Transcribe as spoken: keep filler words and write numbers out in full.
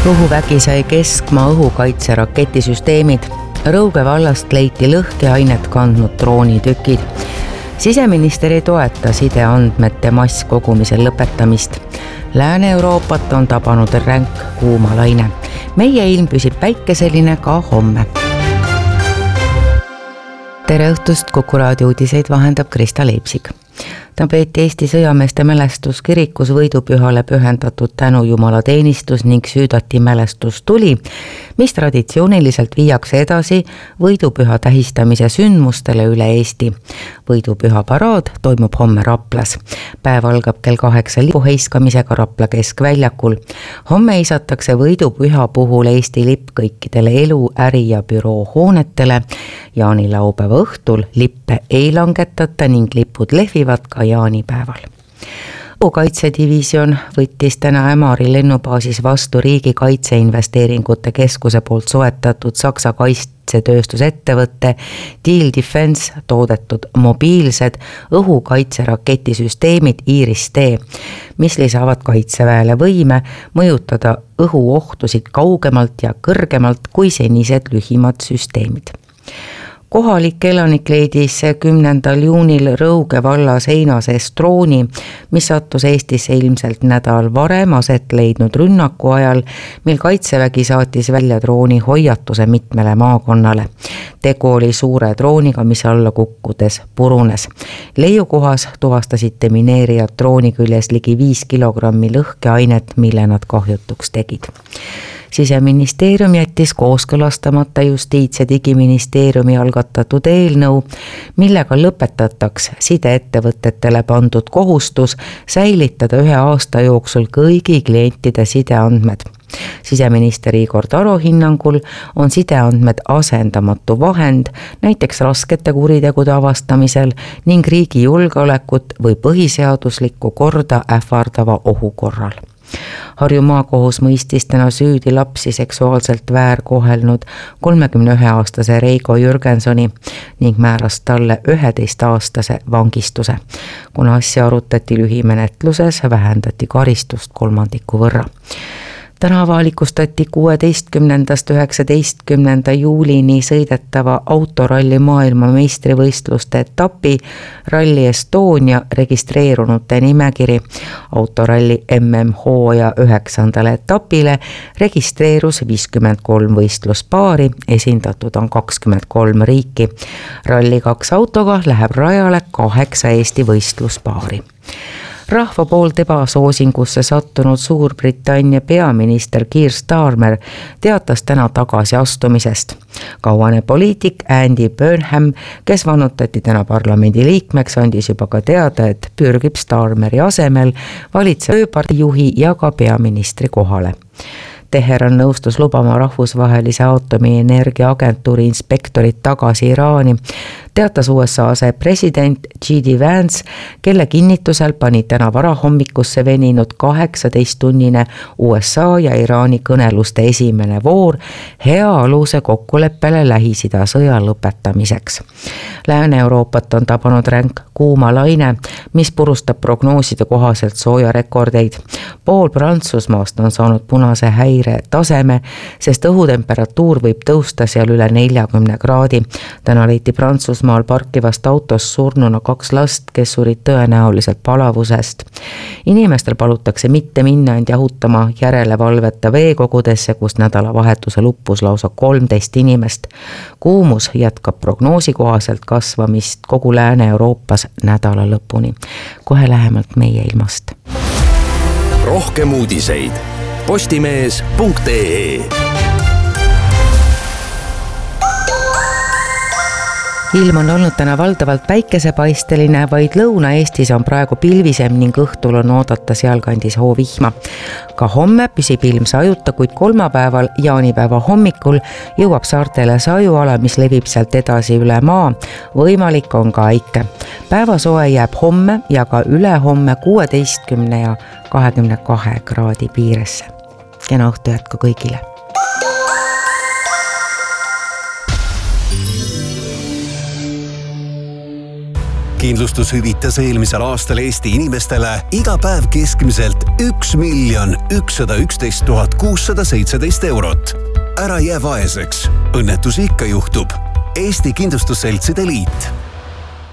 Õhuvägi sai keskmaa õhukaitse raketisüsteemid. Rõuge vallast leiti lõhkeainet kandnud droonitükid. Siseminister ei toeta sideandmete masskogumisel lõpetamist. Lääne-Euroopat on tabanud ränk kuumalaine. Meie ilm püsib päikeseline ka homme. Tere õhtust, Kuku raadio uudiseid vahendab Krista Leipsik. Ta peeti Eesti sõjameeste mälestuskirikus võidupühale pühendatud tänujumala teenistus ning süüdati mälestustuli, mis traditsiooniliselt viiakse edasi võidupüha tähistamise sündmustele üle Eesti. Võidupüha paraad toimub homme Raplas. Päev algab kell kaheksa lipu heiskamisega Rapla keskväljakul. Homme isatakse võidupüha puhul Eesti lipp kõikidele elu, äri ja büroo hoonetele. Jaanilaupäeva õhtul lippe ei langetata ning lipud lehvivad ka jaanipäeval. Õhukaitsedivision võttis täna Ämari lennubaasis vastu riigi kaitseinvesteeringute keskuse poolt soetatud Saksa kaitsetööstusettevõtte Diehl Defense toodetud mobiilsed õhukaitseraketisüsteemid Iris-T, mis lisavad kaitseväele võime mõjutada õhuohtusid kaugemalt ja kõrgemalt kui senised lühimad süsteemid. Kohalik elanik leidis kümnendal juunil Rõuge vallas Heinases drooni, mis sattus Eestisse ilmselt nädal varem aset leidnud rünnaku ajal, mil kaitsevägi saatis välja drooni hoiatuse mitmele maakonnale. Tegu oli suure drooniga, mis alla kukkudes purunes. Leiukohas tuvastasid demineerijad drooni küljes ligi viis kilogrammi lõhkeainet, mille nad kahjutuks tegid. Siseministeerium jättis kooskõlastamata Justiits- ja Digiministeeriumi algatatud eelnõu, millega lõpetataks sideettevõtetele pandud kohustus säilitada ühe aasta jooksul kõigi klientide sideandmed. Siseminister Igor Taro hinnangul on sideandmed asendamatu vahend, näiteks raskete kuritegude avastamisel ning riigi julgeolekut või põhiseaduslikku korda ähvardava ohu korral. Harju maakohus mõistis täna süüdi lapsi seksuaalselt väärkohelnud kolmekümne ühe aastase Reigo Jürgensoni ning määras talle üheteist aastase vangistuse. Kuna asja arutati lühimenetluses, vähendati karistust kolmandiku võrra. Täna avalikustati kuueteistkümnendast üheksateistkümnenda juulini sõidetava autoralli maailma meistrivõistluste etapi Rally Estonia registreerunute nimekiri. Autoralli M M hooaja üheksandale etapile registreerus viiskümmend kolm võistluspaari, esindatud on kakskümmend kolm riiki. Rally kaks autoga läheb rajale kaheksa Eesti võistluspaari. Rahva poolt ebasoosingusse sattunud Suurbritannia peaminister Keir Starmer teatas täna tagasi astumisest. Kauane poliitik Andy Burnham, kes vannutati täna parlamendi liikmeks, andis juba ka teada, et pürgib Starmeri asemel valitseva tööpartei juhi ja ka peaministri kohale. Teheran nõustus lubama rahvusvahelise aatomienergia agentuuri inspektorit tagasi Iraani, teatas U S A asepresident J D Vance, kelle kinnitusel pani täna varahommikusse veninud kaheksateisttunnine U S A ja Iraani kõneluste esimene voor hea aluse kokkuleppele Lähis-Ida sõja lõpetamiseks. Lääne-Euroopat on tabanud ränk kuumalaine, mis purustab prognooside kohaselt soojarekordeid. Pool Prantsusmaast on saanud punase häire taseme, sest õhutemperatuur võib tõusta seal üle neljakümne kraadi. Täna leiti Prantsusmaal parkivast autos surnuna kaks last, kes surid tõenäoliselt palavusest. Inimestel palutakse mitte minna end jahutama järelevalveta veekogudesse, kus nädalavahetuse luppus lausa kolmteist inimest. Kuumus jätkab prognoosi kohaselt kasvamist kogu Lääne-Euroopas nädala lõpuni. Kohe lähemalt meie ilmast. Rohkem uudiseid postimees punkt ee. Ilm on olnud täna valdavalt päikesepaisteline, vaid Lõuna-Eestis on praegu pilvisem ning õhtul on oodata sealkandis hoovihma. Ka homme püsib ilm sajuta, kuid kolmapäeval jaanipäeva hommikul jõuab saartele sajuala, mis levib sealt edasi üle maa. Võimalik on ka äike. Päevasoe jääb homme ja ka ülehomme kuueteistkümne ja kahekümne kahe kraadi piiresse. Kena õhtu jätku kõigile. kindlustus hüvitas eelmisel aastal Eesti inimestele iga päev keskmiselt üks miljon ükssada üksteist tuhat kuussada seitseteist eurot. Ära jää vaeseks. Õnnetusi ikka juhtub. Eesti Kindlustusseltside Liit.